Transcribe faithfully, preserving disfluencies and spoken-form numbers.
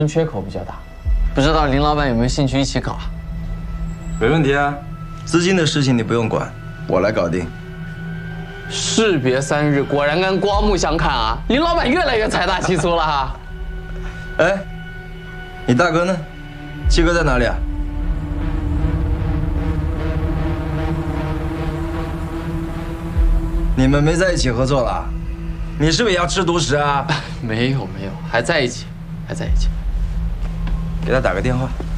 缺口比较大， 不知道林老板有没有兴趣一起搞啊？ 没问题啊，资金的事情你不用管，我来搞定。 士别三日，果然跟刮目相看啊！林老板越来越财大气粗了哈。 哎，你大哥呢？七哥在哪里啊？你们没在一起合作了？你是不是也要吃独食啊？ 没有没有，还在一起，还在一起。 给他打个电话。